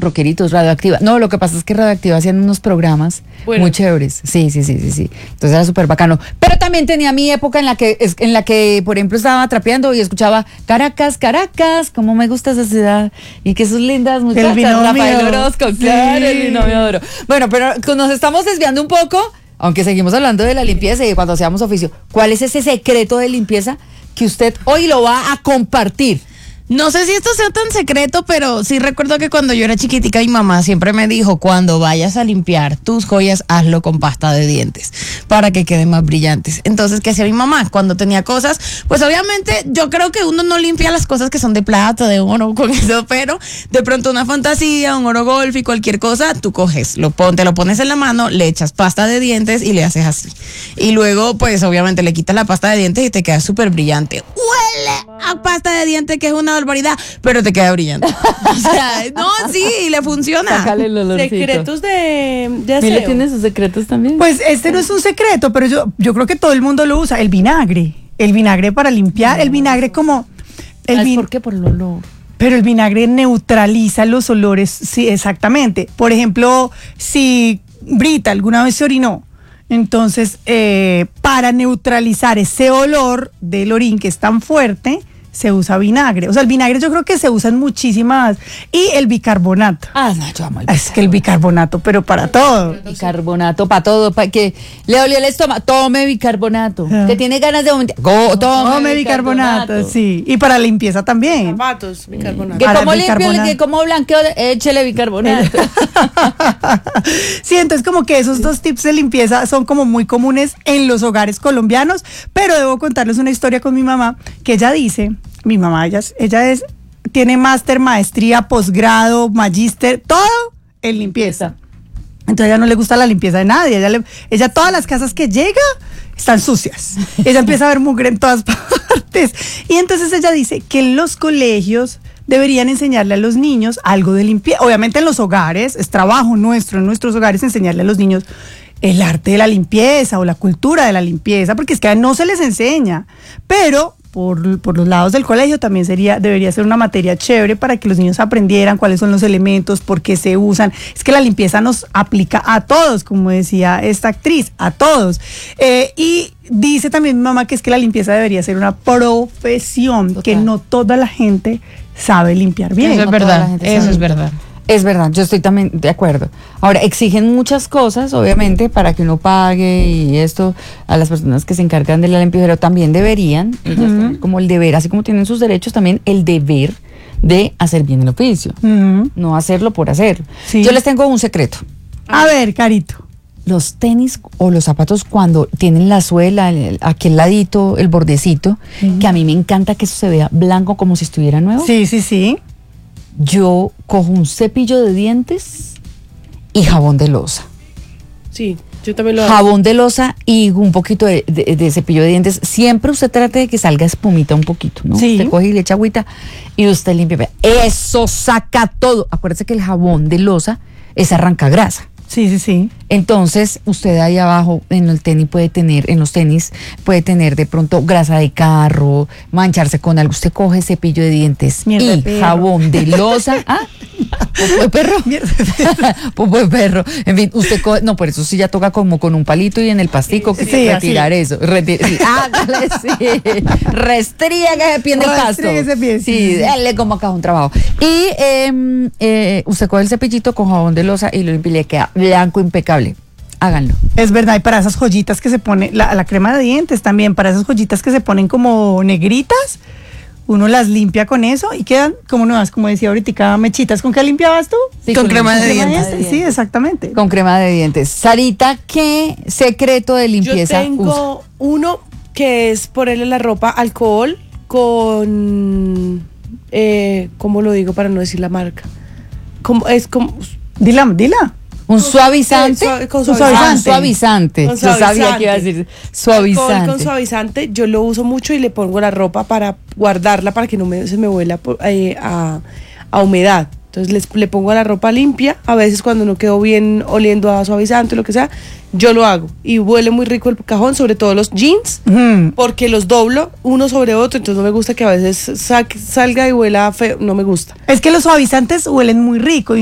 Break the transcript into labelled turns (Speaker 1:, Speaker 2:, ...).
Speaker 1: rockeritos, Radioactiva. No, lo que pasa es que Radioactiva hacían unos programas muy chéveres. Sí. Entonces era súper bacano. Pero también tenía mi época en la que, por ejemplo, estaba trapeando y escuchaba Caracas, Caracas, cómo me gusta esa ciudad. Y que sus lindas muchachas. Rafael Orozco, sí. Claro, el binomio de oro. Bueno, pero nos estamos desviando un poco, aunque seguimos hablando de la limpieza y cuando hacíamos oficio. ¿Cuál es ese secreto de limpieza que usted hoy lo va a compartir?
Speaker 2: No sé si esto sea tan secreto, pero sí recuerdo que cuando yo era chiquitica mi mamá siempre me dijo, cuando vayas a limpiar tus joyas, hazlo con pasta de dientes para que queden más brillantes. Entonces, ¿qué hacía mi mamá? Cuando tenía cosas, pues obviamente yo creo que uno no limpia las cosas que son de plata, de oro, con eso, pero de pronto una fantasía, un oro golf y cualquier cosa, tú coges, te lo pones en la mano, le echas pasta de dientes y le haces así. Y luego, pues obviamente le quitas la pasta de dientes y te queda súper brillante. Huele a pasta de dientes, que es una barbaridad, pero te queda brillante. O sea, no, sí, le funciona.
Speaker 1: Sácale el olorcito.
Speaker 3: Secretos de aseo.
Speaker 1: ¿Mile tiene sus secretos también?
Speaker 4: Pues este no es un secreto, pero yo creo que todo el mundo lo usa. El vinagre para limpiar. El vinagre como...
Speaker 1: ¿Por qué? Por el olor.
Speaker 4: Pero el vinagre neutraliza los olores, sí, exactamente. Por ejemplo, si Brita alguna vez se orinó, entonces para neutralizar ese olor del orín que es tan fuerte, se usa vinagre. O sea, el vinagre yo creo que se usa en muchísimas. Y el bicarbonato.
Speaker 1: No, yo amo el bicarbonato.
Speaker 4: Es que el bicarbonato, pero para todo.
Speaker 1: Bicarbonato para todo, para que le dolió el estómago, tome bicarbonato. Que tiene ganas de vomitar,
Speaker 4: tome bicarbonato, sí. Y para limpieza también.
Speaker 3: Zapatos, bicarbonato.
Speaker 1: Que como limpio, que como blanqueo, échele bicarbonato.
Speaker 4: Sí, entonces como que esos dos tips de limpieza son como muy comunes en los hogares colombianos, pero debo contarles una historia con mi mamá, que ella dice, mi mamá, ella tiene máster, maestría, posgrado, magíster, todo en limpieza. Entonces a ella no le gusta la limpieza de nadie. Ella todas las casas que llega están sucias. Ella empieza a ver mugre en todas partes. Y entonces ella dice que en los colegios deberían enseñarle a los niños algo de limpieza. Obviamente en los hogares, es trabajo nuestro, en nuestros hogares, enseñarle a los niños el arte de la limpieza o la cultura de la limpieza, porque es que no se les enseña. Pero por los lados del colegio también debería ser una materia chévere para que los niños aprendieran cuáles son los elementos, por qué se usan. Es que la limpieza nos aplica a todos, como decía esta actriz, a todos. Y dice también mi mamá que es que la limpieza debería ser una profesión. Total. Que no toda la gente sabe limpiar bien.
Speaker 2: Eso es verdad, eso es verdad.
Speaker 1: Es verdad, yo estoy también de acuerdo. Ahora, exigen muchas cosas, obviamente, para que uno pague y esto a las personas que se encargan de la limpieza, pero también deberían, ellas tener como el deber, así como tienen sus derechos, también el deber de hacer bien el oficio, no hacerlo por hacer. Sí. Yo les tengo un secreto.
Speaker 4: A ver, Carito.
Speaker 1: Los tenis o los zapatos cuando tienen la suela, aquel ladito, el bordecito, que a mí me encanta que eso se vea blanco como si estuviera nuevo.
Speaker 4: Sí.
Speaker 1: Yo cojo un cepillo de dientes y jabón de loza.
Speaker 3: Sí, yo también lo hago.
Speaker 1: Jabón de loza y un poquito de cepillo de dientes. Siempre usted trate de que salga espumita un poquito, ¿no?
Speaker 4: Sí.
Speaker 1: Usted coge y le echa agüita y usted limpia. Eso saca todo. Acuérdese que el jabón de loza es arranca grasa.
Speaker 4: Sí.
Speaker 1: Entonces, usted ahí abajo en los tenis puede tener de pronto grasa de carro, mancharse con algo. Usted coge cepillo de dientes y jabón de loza. Popo de perro. Popo de perro. En fin, usted coge, no, por eso sí ya toca como con un palito y en el pastico que retirar eso. Hágale, sí. Restríguese bien del pasto. Sí, dale como acá un trabajo. Y usted coge el cepillito con jabón de loza y lo limpia y le queda blanco impecable. Háganlo.
Speaker 4: Es verdad, y para esas joyitas que se pone, la crema de dientes también, para esas joyitas que se ponen como negritas, uno las limpia con eso y quedan como nuevas, como decía ahorita, mechitas. ¿Con qué limpiabas tú?
Speaker 1: Sí,
Speaker 2: con crema de dientes.
Speaker 4: Sí, exactamente.
Speaker 1: Con crema de dientes. Sarita, ¿qué secreto de limpieza
Speaker 3: Yo tengo uno que es ponerle la ropa alcohol con, ¿cómo lo digo para no decir la marca?
Speaker 4: Dila.
Speaker 1: ¿Un suavizante?
Speaker 3: Con
Speaker 1: suavizante. Yo sabía que iba a decir suavizante.
Speaker 3: Alcohol con suavizante, yo lo uso mucho y le pongo la ropa para guardarla para que no se me vuela a humedad. Entonces le pongo a la ropa limpia. A veces cuando no quedo bien oliendo a suavizante o lo que sea, yo lo hago. Y huele muy rico el cajón, sobre todo los jeans, porque los doblo uno sobre otro. Entonces no me gusta que a veces salga y huela feo. No me gusta.
Speaker 4: Es que los suavizantes huelen muy rico.